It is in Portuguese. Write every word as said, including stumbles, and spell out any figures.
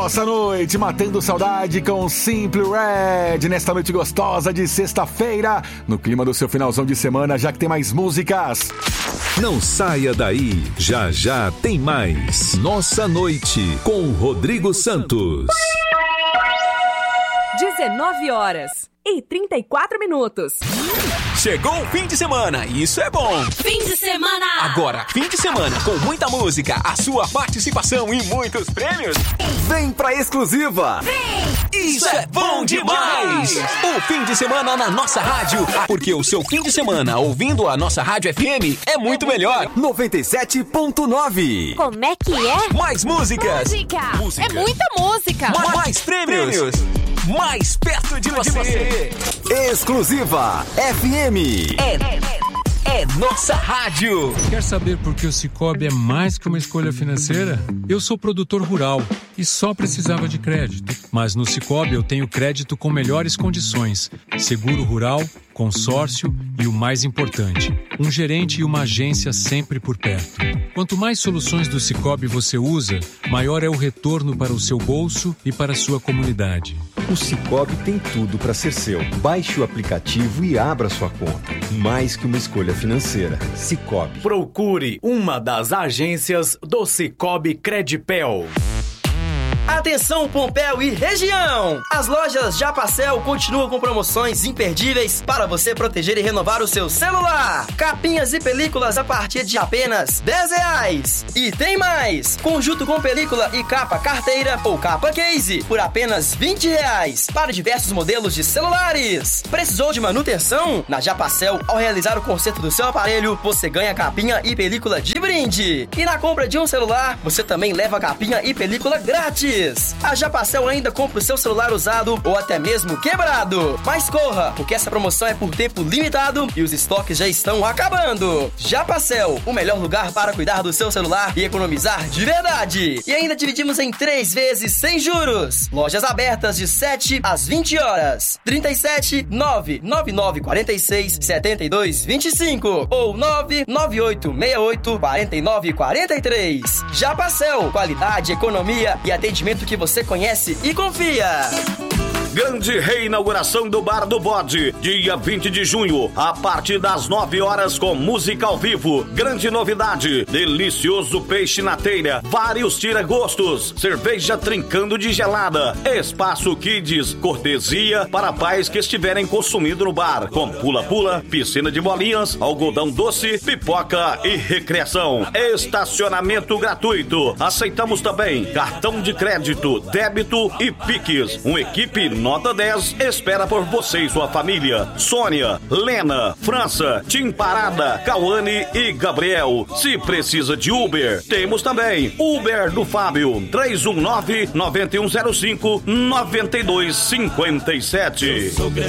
nossa noite, matando saudade com Simply Red, nesta noite gostosa de sexta-feira, no clima do seu finalzão de semana, já que tem mais músicas. Não saia daí, já já tem mais. Nossa Noite, com Rodrigo Santos. dezenove horas e trinta e quatro minutos. Chegou o fim de semana, isso é bom. Fim de semana! Agora, fim de semana com muita música, a sua participação e muitos prêmios. Vem pra Exclusiva! Vem! Isso é bom demais! O fim de semana na nossa rádio, porque o seu fim de semana ouvindo a nossa rádio F M é muito melhor. noventa e sete ponto nove. Como é que é? Mais músicas. Música. Música. É muita música. Ma- mais prêmios. prêmios. Mais perto de você. Exclusiva F M. É, é, é nossa rádio. Quer saber por que o Sicoob é mais que uma escolha financeira? Eu sou produtor rural e só precisava de crédito. Mas no Sicoob eu tenho crédito com melhores condições, seguro rural, consórcio e o mais importante, um gerente e uma agência sempre por perto. Quanto mais soluções do Sicoob você usa, maior é o retorno para o seu bolso e para a sua comunidade. O Sicoob tem tudo para ser seu. Baixe o aplicativo e abra sua conta. Mais que uma escolha financeira. Sicoob. Procure uma das agências do Sicoob Credipel. Atenção Pompéu e região! As lojas Japacel continuam com promoções imperdíveis para você proteger e renovar o seu celular. Capinhas e películas a partir de apenas dez reais. E tem mais! Conjunto com película e capa carteira ou capa case por apenas vinte reais para diversos modelos de celulares. Precisou de manutenção? Na Japacel, ao realizar o conserto do seu aparelho, você ganha capinha e película de brinde. E na compra de um celular, você também leva capinha e película grátis. A Japacel ainda compra o seu celular usado ou até mesmo quebrado. Mas corra, porque essa promoção é por tempo limitado e os estoques já estão acabando. Japacel, o melhor lugar para cuidar do seu celular e economizar de verdade. E ainda dividimos em três vezes sem juros. Lojas abertas de sete às vinte horas. trinta e sete, nove nove nove quatro seis, sete dois dois cinco ou nove nove oito seis oito quatro nove quatro três. Japacel, qualidade, economia e atendimento que você conhece e confia. Grande reinauguração do Bar do Bode, dia vinte de junho, a partir das nove horas com música ao vivo. Grande novidade, delicioso peixe na telha, vários tira-gostos, cerveja trincando de gelada, espaço kids, cortesia para pais que estiverem consumindo no bar, com pula-pula, piscina de bolinhas, algodão doce, pipoca e recreação. Estacionamento gratuito, aceitamos também cartão de crédito, débito e Pix. Uma equipe Nota dez espera por você e sua família. Sônia, Lena, França, Tim Parada, Cauane e Gabriel. Se precisa de Uber, temos também Uber do Fábio, três um nove, nove um zero cinco, nove dois cinco sete.